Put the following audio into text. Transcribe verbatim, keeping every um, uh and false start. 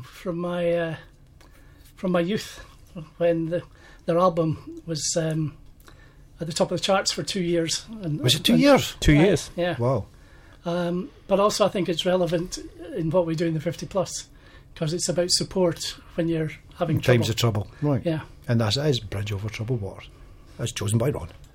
from my uh, from my youth, when the, their album was um, at the top of the charts for two years. And, was it two and, years? Two uh, years. Yeah. Wow. Um, but also, I think it's relevant in what we do in the fifty plus, because it's about support when you're having Times trouble. of trouble, right? Yeah. And that's it is Bridge Over Troubled Waters. That's chosen by Ron.